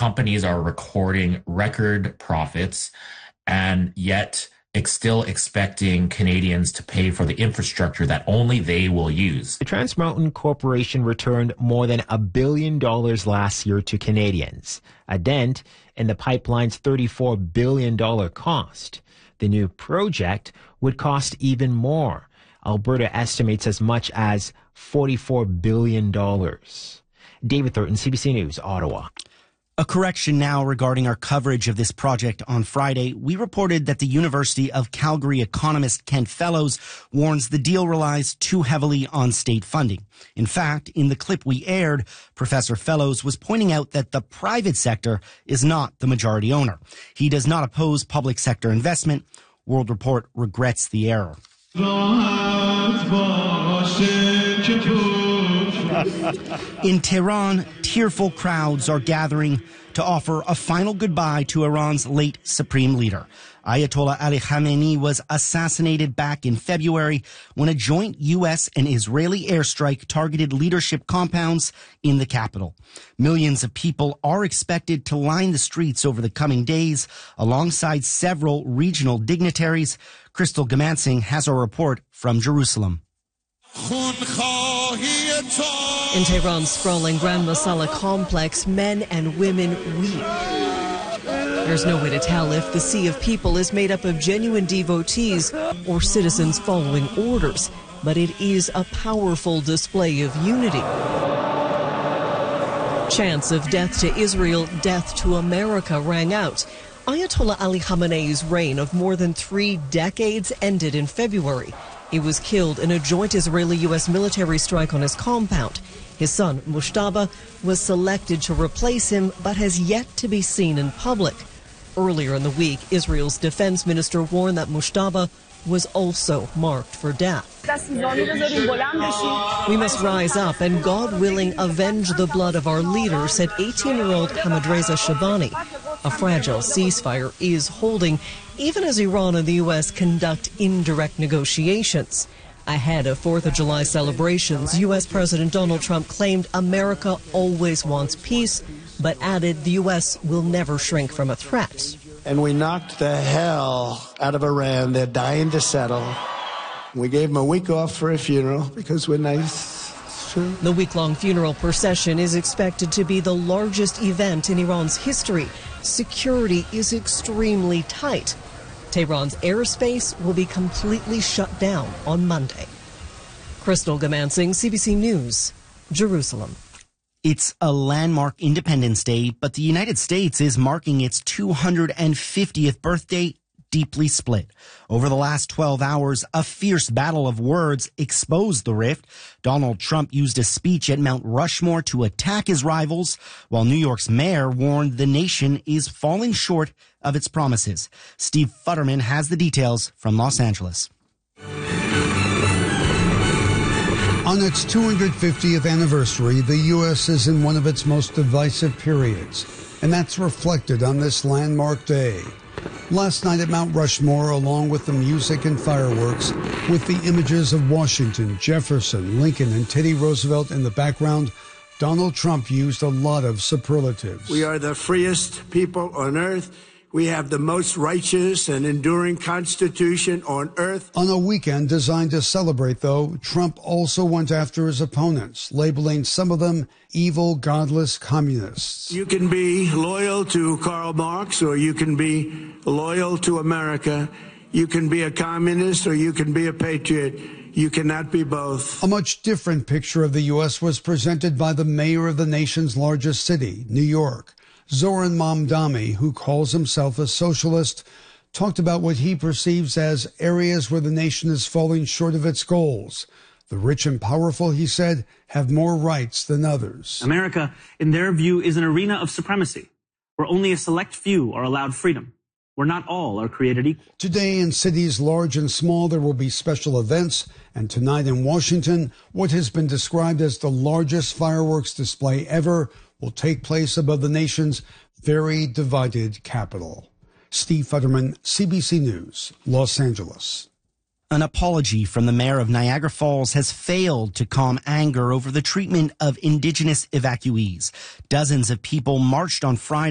companies are recording record profits and yet still expecting Canadians to pay for the infrastructure that only they will use. The Trans Mountain Corporation returned more than $1 billion last year to Canadians, a dent in the pipeline's $34 billion cost. The new project would cost even more. Alberta estimates as much as $44 billion. David Thornton, CBC News, Ottawa. A correction now regarding our coverage of this project on Friday. We reported that the University of Calgary economist Kent Fellows warns the deal relies too heavily on state funding. In fact, in the clip we aired, Professor Fellows was pointing out that the private sector is not the majority owner. He does not oppose public sector investment. World Report regrets the error. In Tehran, tearful crowds are gathering to offer a final goodbye to Iran's late supreme leader. Ayatollah Ali Khamenei was assassinated back in February when a joint U.S. and Israeli airstrike targeted leadership compounds in the capital. Millions of people are expected to line the streets over the coming days alongside several regional dignitaries. Crystal Gamansing has a report from Jerusalem. In Tehran's sprawling Grand Masala complex, men and women weep. There's no way to tell if the sea of people is made up of genuine devotees or citizens following orders, but it is a powerful display of unity. Chants of death to Israel, death to America rang out. Ayatollah Ali Khamenei's reign of more than 3 decades ended in February. He was killed in a joint Israeli-U.S. military strike on his compound. His son, Mujtaba, was selected to replace him, but has yet to be seen in public. Earlier in the week, Israel's defense minister warned that Mujtaba was also marked for death. We must rise up and, God willing, avenge the blood of our leader, said 18-year-old Hamidreza Shabani. A fragile ceasefire is holding, even as Iran and the U.S. conduct indirect negotiations. Ahead of 4th of July celebrations, U.S. President Donald Trump claimed America always wants peace, but added the U.S. will never shrink from a threat. And we knocked the hell out of Iran. They're dying to settle. We gave them a week off for a funeral because we're nice. The week-long funeral procession is expected to be the largest event in Iran's history. Security is extremely tight. Tehran's airspace will be completely shut down on Monday. Crystal Gamansing, CBC News, Jerusalem. It's a landmark Independence Day, but the United States is marking its 250th birthday deeply split. Over the last 12 hours, a fierce battle of words exposed the rift. Donald Trump used a speech at Mount Rushmore to attack his rivals, while New York's mayor warned the nation is falling short of its promises. Steve Futterman has the details from Los Angeles. On its 250th anniversary, the U.S. is in one of its most divisive periods, and that's reflected on this landmark day. Last night at Mount Rushmore, along with the music and fireworks, with the images of Washington, Jefferson, Lincoln, and Teddy Roosevelt in the background, Donald Trump used a lot of superlatives. We are the freest people on earth. We have the most righteous and enduring Constitution on earth. On a weekend designed to celebrate, though, Trump also went after his opponents, labeling some of them evil, godless communists. You can be loyal to Karl Marx, or you can be loyal to America. You can be a communist, or you can be a patriot. You cannot be both. A much different picture of the U.S. was presented by the mayor of the nation's largest city, New York. Zoran Mamdani, who calls himself a socialist, talked about what he perceives as areas where the nation is falling short of its goals. The rich and powerful, he said, have more rights than others. America, in their view, is an arena of supremacy, where only a select few are allowed freedom, where not all are created equal. Today, in cities large and small, there will be special events. And tonight in Washington, what has been described as the largest fireworks display ever will take place above the nation's very divided capital. Steve Futterman, CBC News, Los Angeles. An apology from the mayor of Niagara Falls has failed to calm anger over the treatment of Indigenous evacuees. Dozens of people marched on Friday